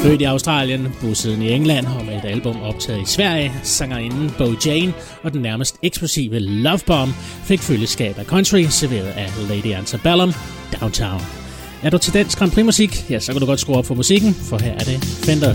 Født i Australien, bosiddende i England og med et album optaget i Sverige, sangerinden Bo Jane og den nærmest eksplosive Love Bomb fik følgeskab af country serveret af Lady Antebellum, Downtown. Er du til dansk Grand Prix musik, ja, så kan du godt skrue op for musikken, for her er det Fender.